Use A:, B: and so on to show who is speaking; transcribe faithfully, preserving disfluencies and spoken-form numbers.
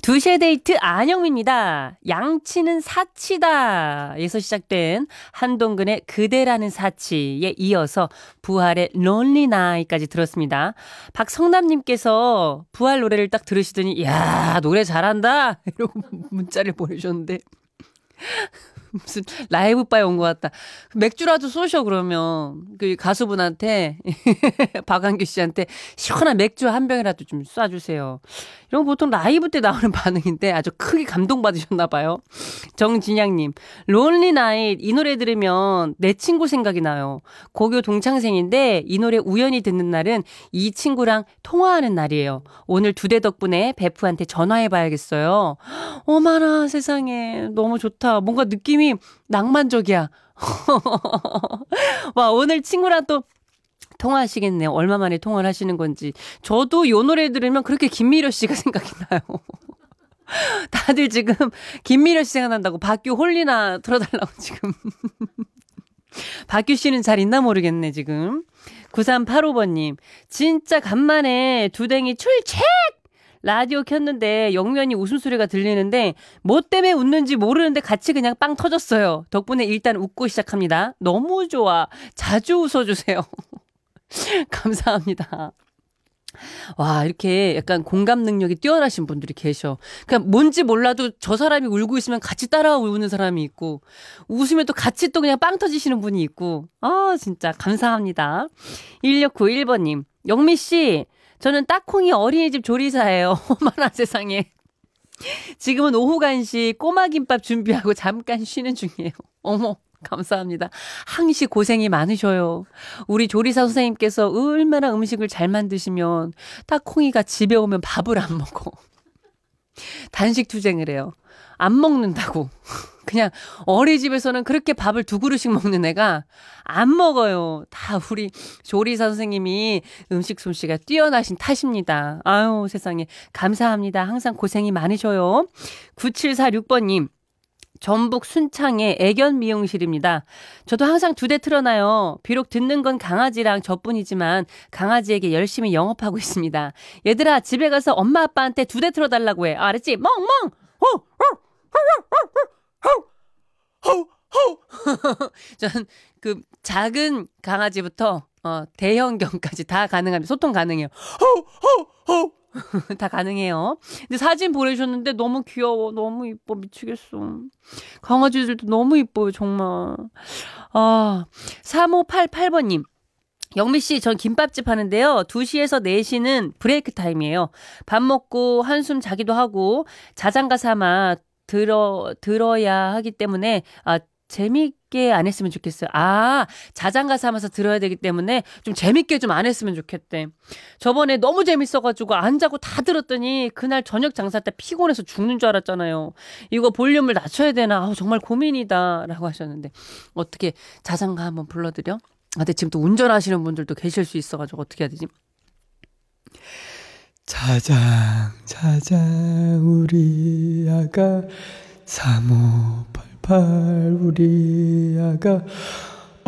A: 두 시의 데이트 안영미입니다. 양치는 사치다 에서 시작된 한동근의 그대라는 사치에 이어서 부활의 Lonely Night까지 들었습니다. 박성남님께서 부활 노래를 딱 들으시더니 야 노래 잘한다 이러고 문자를 보내주셨는데 무슨 라이브 바에 온 것 같다. 맥주라도 쏘셔 그러면 그 가수분한테 박완규 씨한테 시원한 맥주 한 병이라도 좀 쏴주세요. 이런 거 보통 라이브 때 나오는 반응인데 아주 크게 감동받으셨나 봐요. 정진양님, 론리 나잇 이 노래 들으면 내 친구 생각이 나요. 고교 동창생인데 이 노래 우연히 듣는 날은 이 친구랑 통화하는 날이에요. 오늘 두 대 덕분에 베프한테 전화해봐야겠어요. 어머나 세상에 너무 좋다. 뭔가 느낌이 낭만적이야. 와 오늘 친구랑 또 통화하시겠네요. 얼마 만에 통화를 하시는 건지. 저도 요 노래 들으면 그렇게 김미려 씨가 생각이 나요. 다들 지금 김미려 씨 생각난다고 박규 홀리나 틀어달라고 지금. 박규 씨는 잘 있나 모르겠네 지금. 구삼팔오 번님 진짜 간만에 두댕이 출첵! 라디오 켰는데 영면이 웃음소리가 들리는데 뭐 때문에 웃는지 모르는데 같이 그냥 빵 터졌어요. 덕분에 일단 웃고 시작합니다. 너무 좋아. 자주 웃어주세요. 감사합니다. 와 이렇게 약간 공감 능력이 뛰어나신 분들이 계셔. 그냥 뭔지 몰라도 저 사람이 울고 있으면 같이 따라 우는 사람이 있고 웃으면 또 같이 또 그냥 빵 터지시는 분이 있고 아 진짜 감사합니다. 일육구일 번님 영미씨 저는 딱콩이 어린이집 조리사예요. 어머나 세상에. 지금은 오후 간식 꼬마김밥 준비하고 잠깐 쉬는 중이에요. 어머 감사합니다. 항시 고생이 많으셔요. 우리 조리사 선생님께서 얼마나 음식을 잘 만드시면 딱콩이가 집에 오면 밥을 안 먹어. 단식 투쟁을 해요. 안 먹는다고. 그냥 어린이집에서는 그렇게 밥을 두 그릇씩 먹는 애가 안 먹어요. 다 우리 조리사 선생님이 음식 솜씨가 뛰어나신 탓입니다. 아유 세상에 감사합니다. 항상 고생이 많으셔요. 구칠사육 번님 전북 순창의 애견 미용실입니다. 저도 항상 두 대 틀어놔요. 비록 듣는 건 강아지랑 저뿐이지만 강아지에게 열심히 영업하고 있습니다. 얘들아 집에 가서 엄마 아빠한테 두 대 틀어달라고 해. 알았지? 멍멍! 호! 호! 호! 호! 호! 전 그 작은 강아지부터 어, 대형견까지 다 가능합니다. 소통 가능해요. 호! 호! 호! 다 가능해요. 근데 사진 보내주셨는데 너무 귀여워. 너무 이뻐. 미치겠어. 강아지들도 너무 이뻐요. 정말. 아, 삼오팔팔 번님. 영미씨, 전 김밥집 하는데요. 두 시에서 네 시는 브레이크 타임이에요. 밥 먹고 한숨 자기도 하고 자장가 삼아 들어, 들어야 하기 때문에, 아, 재밌게 안 했으면 좋겠어요. 아, 자장가 삼아서 들어야 되기 때문에 좀 재밌게 좀 안 했으면 좋겠대. 저번에 너무 재밌어가지고 안 자고 다 들었더니 그날 저녁 장사 때 피곤해서 죽는 줄 알았잖아요. 이거 볼륨을 낮춰야 되나? 아우, 정말 고민이다. 라고 하셨는데 어떻게 자장가 한번 불러드려? 아, 근데 지금 또 운전하시는 분들도 계실 수 있어가지고 어떻게 해야 되지?
B: 자장 자장 우리 아가 삼오팔팔 우리 아가